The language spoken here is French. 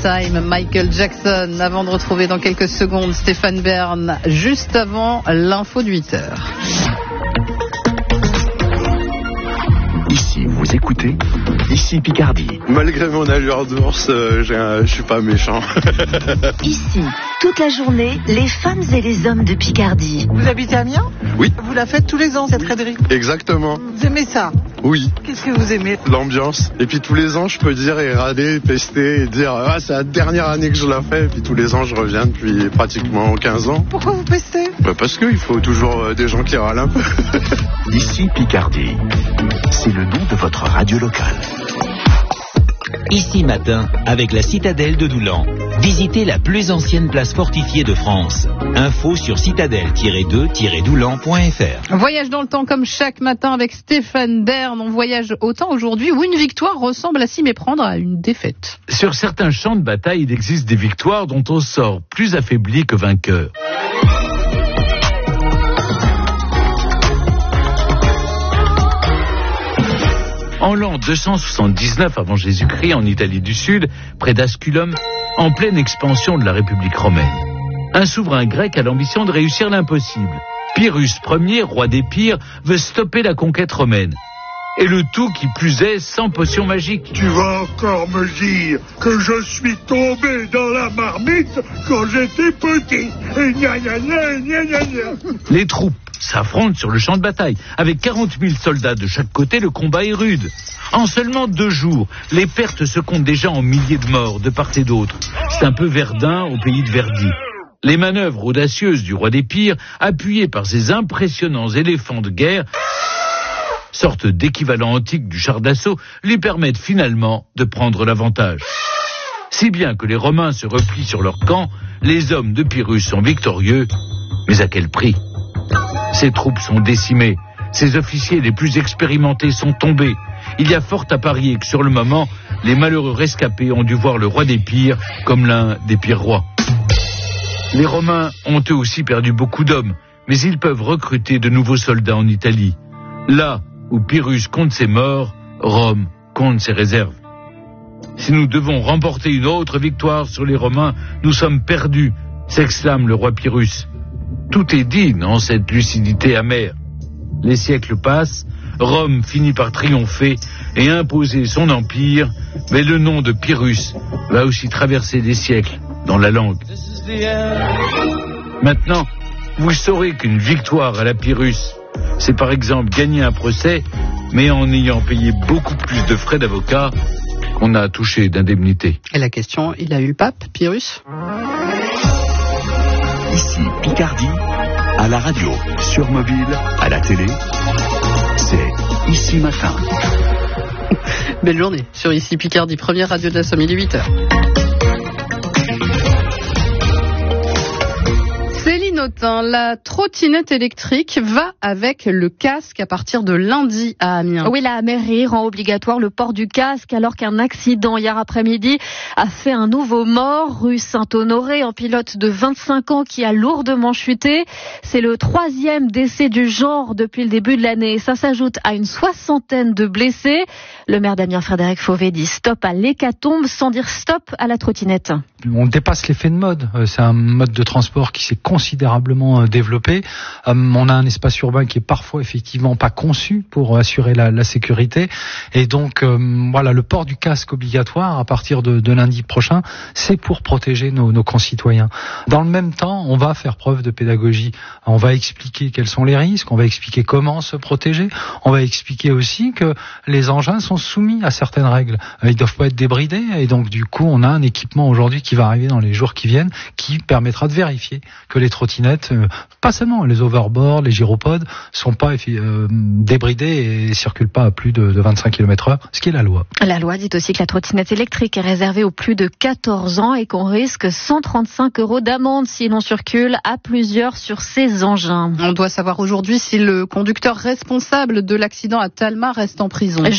Time, Michael Jackson, avant de retrouver dans quelques secondes Stéphane Bern, juste avant l'info de 8h. Ici, vous écoutez, ici Picardie. Malgré mon allure d'ours, je suis pas méchant. Ici, toute la journée, les femmes et les hommes de Picardie. Vous habitez à Amiens ? Oui. Vous la faites tous les ans, cette raiderie ? Exactement. Vous aimez ça ? Oui. Qu'est-ce que vous aimez ? L'ambiance. Et puis tous les ans, je peux dire et râler, pester et dire « Ah, c'est la dernière année que je la fais ». Et puis tous les ans, je reviens depuis pratiquement 15 ans. Pourquoi vous pestez ? Parce qu'il faut toujours des gens qui râlent un peu. Ici Picardie. C'est le nom de votre radio locale. Ici matin, avec la citadelle de Doulan. Visitez la plus ancienne place fortifiée de France. Info sur citadelle-2-doulan.fr. Voyage dans le temps comme chaque matin avec Stéphane Bern. On voyage au temps aujourd'hui où une victoire ressemble à s'y méprendre à une défaite. Sur certains champs de bataille, il existe des victoires dont on sort plus affaibli que vainqueur. En l'an 279 avant Jésus-Christ, en Italie du Sud, près d'Asculum, en pleine expansion de la République romaine, un souverain grec a l'ambition de réussir l'impossible. Pyrrhus Ier, roi d'Épire, veut stopper la conquête romaine. Et le tout, qui plus est, sans potion magique. Tu vas encore me dire que je suis tombé dans la marmite quand j'étais petit. Et gna gna gna gna gna gna. Les troupes s'affrontent sur le champ de bataille. Avec 40 000 soldats de chaque côté, le combat est rude. En seulement 2 jours, les pertes se comptent déjà en milliers de morts de part et d'autre. C'est un peu Verdun au pays de Verdi. Les manœuvres audacieuses du roi d'Épire, appuyées par ses impressionnants éléphants de guerre, sorte d'équivalent antique du char d'assaut, lui permettent finalement de prendre l'avantage. Si bien que les Romains se replient sur leur camp, les hommes de Pyrrhus sont victorieux, mais à quel prix ? Ses troupes sont décimées, ses officiers les plus expérimentés sont tombés. Il y a fort à parier que sur le moment, les malheureux rescapés ont dû voir le roi d'Épire comme l'un des pires rois. Les Romains ont eux aussi perdu beaucoup d'hommes, mais ils peuvent recruter de nouveaux soldats en Italie. Là où Pyrrhus compte ses morts, Rome compte ses réserves. Si nous devons remporter une autre victoire sur les Romains, nous sommes perdus, s'exclame le roi Pyrrhus. Tout est dit dans cette lucidité amère. Les siècles passent, Rome finit par triompher et imposer son empire, mais le nom de Pyrrhus va aussi traverser des siècles dans la langue. Maintenant, vous saurez qu'une victoire à la Pyrrhus, c'est par exemple gagner un procès, mais en ayant payé beaucoup plus de frais d'avocat qu'on a touché d'indemnité. Et la question, il a eu le pape, Pyrrhus ? Ici Picardie, à la radio, sur mobile, à la télé, c'est Ici Matin. Belle journée sur Ici Picardie, première radio de la Somme, il est 8h. Céline Autain, la trottinette électrique va avec le casque à partir de lundi à Amiens. Oui, la mairie rend obligatoire le port du casque alors qu'un accident hier après-midi a fait un nouveau mort rue Saint-Honoré, un pilote de 25 ans qui a lourdement chuté. C'est le 3e décès du genre depuis le début de l'année. Ça s'ajoute à une 60aine de blessés. Le maire d'Amiens, Frédéric Fauvet, dit stop à l'hécatombe sans dire stop à la trottinette. On dépasse l'effet de mode. C'est un mode de transport qui s'est considérablement développé. On a un espace urbain qui est parfois effectivement pas conçu pour assurer la sécurité. Et donc voilà, le port du casque obligatoire à partir de lundi prochain, c'est pour protéger nos concitoyens. Dans le même temps, on va faire preuve de pédagogie. On va expliquer quels sont les risques, on va expliquer comment se protéger. On va expliquer aussi que les engins sont soumis à certaines règles. Ils doivent pas être débridés et donc du coup, on a un équipement aujourd'hui qui va arriver dans les jours qui viennent qui permettra de vérifier que les trottinettes, pas seulement les overboards, les gyropodes, sont pas débridés et circulent pas à plus de 25 km/h, ce qui est la loi. La loi dit aussi que la trottinette électrique est réservée aux plus de 14 ans et qu'on risque 135 € d'amende si l'on circule à plusieurs sur ces engins. On doit savoir aujourd'hui si le conducteur responsable de l'accident à Talma reste en prison.